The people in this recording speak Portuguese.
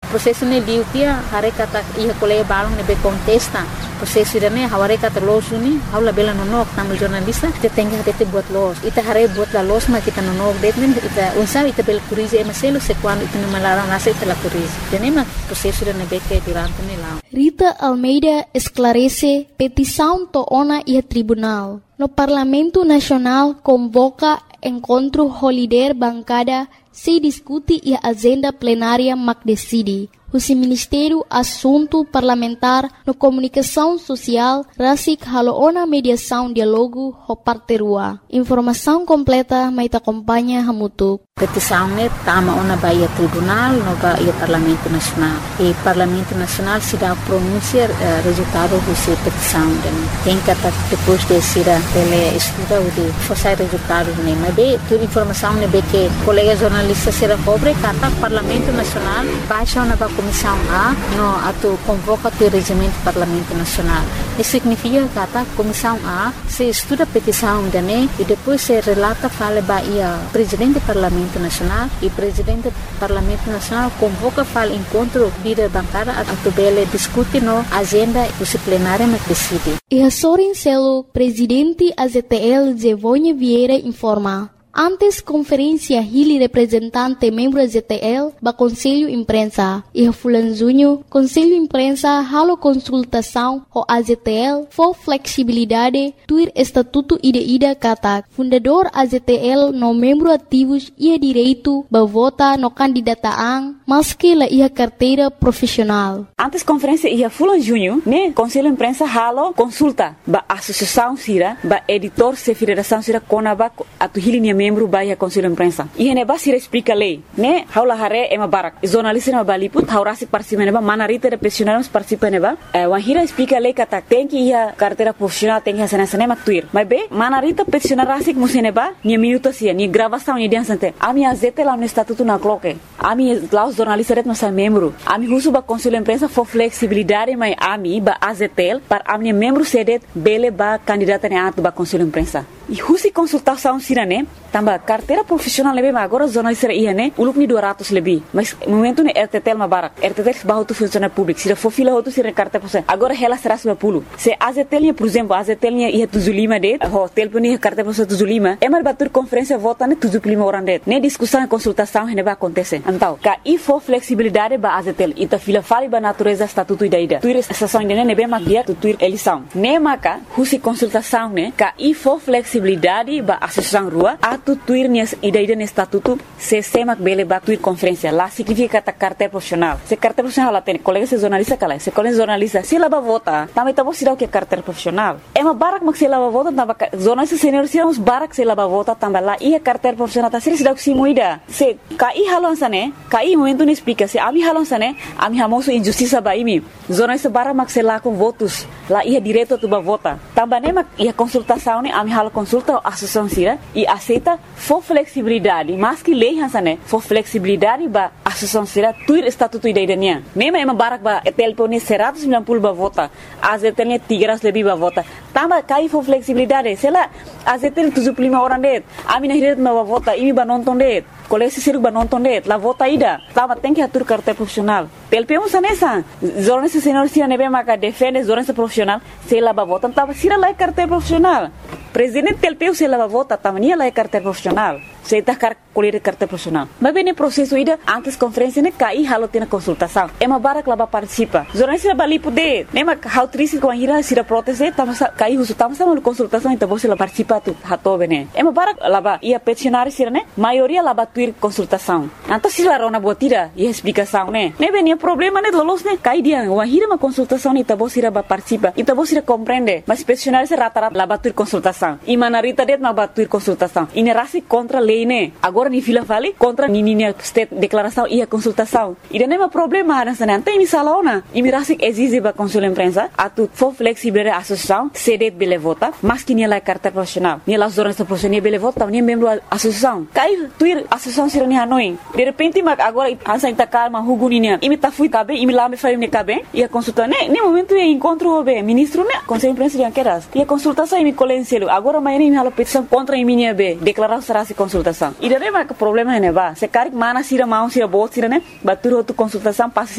processo ne liu tia hare kata ia colega balong ne be contesta processo ida ne hare kata los uni haula bela nonok tamu jornalista te tenga te buat los ita hare buat la los ma kita nonok det ne ita unsa ita bel curize e maselo se quando ita ne malara nasa ita la curize tenema processo ida ne be que durante ne la Rita Almeida esclarece petição toona e tribunal. No Parlamento Nacional convoca encontro holiday bancada se discute e agenda plenária mac decide. O Ministério Assunto Parlamentar no Comunicação Social rasik haloona mediação diálogo ho parterua. Informação completa mai acompanha hamutuk. Petição ne tama ona baia tribunal no baia Parlamento Nacional. E Parlamento Nacional se dá pronúncia resultado dessa petição. Tem que depois de ser ele estuda o de forçar resultado ne. Mas bem, toda informação ne be que colega jornalista será cobre kata Parlamento Nacional baixa ona Comissão A no ato convoca o regimento do Parlamento Nacional. Isso significa que a Comissão A se estuda a petição dane e depois se relata fala baia presidente do Parlamento Nacional e presidente do Parlamento Nacional convoca fala encontro líder bancada a tubele discute no agenda disciplinária mas decide. E a Sorin Celo, presidente AZTL Zevonha Vieira informa. Antes conferência Hili representante membro ZTL ba Conselho Imprensa e a Fulanzunho Conselho Imprensa halo consultação o AZTL for flexibilidade tuir estatuto ida kata fundador AZTL no membro ativos ia direito ba vota no candidataan maski la ia carteira profissional. Antes conferência ia Fulanzunho ne Conselho Imprensa halo consulta ba associação sira ba editor se federação sira konaba atu Hili membro baia Conselho Imprensa. E ne basira explica lei, né? Haula hare ema barak. Jornalista na baliput haurasi participa neba manarita de profissionais participa neba. Wahira explica lei kata tem que ia carteira profissional tem que ser nessa nema tuir. Mas be manarita profissional rasik museneba ni minuto sia ni gravação ni dia sante. Ami azete lá no estatuto na cloque. Ami lá os jornalistas ret nossa membro. Ami husu ba Conselho Imprensa for flexibilidade mai ami ba azetel para ami membro sedet bele ba candidata ne atu ba Conselho Imprensa. E husi consultação sirane tamba carteira profissional lebe ma agora jornalista ia ne uluk ni 200 lebih mas momento ne RTTL ma barak RTTL bahu tu funcionário público sira for fila hotu sira carteira profissional agora ela será 10 se AZTL nya por exemplo AZTL nya ia 75 det hotel puni carteira profissional 75 emar batur conferência vota ne 75 orang det ne discussão e consultação ne ba acontece então ka e for flexibilidade ba AZTL ita fila fali ba natureza estatuto ida tuir estação ne be ma dia tuir eleição ne maka husi consultação ne ka e for flexibilidade ba associação rua atu tuir nias ida no estatuto se semak bele ba tuir conferência lá significa ta carteira profissional se carteira profissional lá tem colega se jornalista kala se colega jornalista se lá ba vota também tá você dá o que carteira profissional é uma barak mak se lá ba vota tamba jornalista senior se uns barak se lá ba vota tamba lá e a carteira profissional tá se dá o que se moida se kai halon sane kai momento não explica se ami halon sane ami hamoso injustiça ba imi jornalista barak mak se lá com votos lá ia direto tu ba vota tamba ne mak ia consultação ne ami halo consulta a associação sira e aceita for flexibilidade mas que lei hansane for flexibilidade ba associação sira tuir estatuto idaiania mesmo ema barak ba telpone 190 ba vota azetelnya 300 lebih ba vota tamba kai for flexibilidade sela azetel 75 orang det ami na hiret ba vota imi ba nonton det kolesi siru ba nonton det la vota ida tamba tem que atur carteira profissional telpemo sanesa jornalista senior sira nebe maka defende jornalista profissional sela ba vota tamba sira la carteira profissional presidente telpeu se lava vota tamania la carteira profissional se tá colher carteira profissional mas bem no processo ida antes conferência ne cai halo tem consultação é uma barak lava participa jornalista bali poder nem ma how triste com a ira sira proteste tamo cai uso tamo sama consultação então você la participa tu hato bene é uma barak lava ia peticionário sira ne maioria lava tuir consultação então se la rona botira e explicação né nem bem problema né lolos né cai dia uma ira uma consultação então você la participa então você compreende mas peticionário se rata lava tuir consultação e manarita det ma batuir consultação e ne rasi contra lei ne agora ni fila fali contra ni state declaração e a consultação e não é problema nessa não tem misalaona e me rasi exige ba Conselho Imprensa atu for flexibilidade associação sedet bele vota mas que ni la carteira profissional ni la jornalista profissional bele vota ni membro associação cai tuir associação sira ni hanoi de repente ma agora ansa inta calma huguninia e me ta fui cabe e me lá me fai ne cabe e a consulta ne momento e encontro be ministro ne Conselho Imprensa de Anqueras e a consultação e me colencelo agora mais nem halo petição contra a minha be declaração será se consultação e daí mas o problema é ne ba se caric mana sira mau sira bot sira ne batur outro consultação passa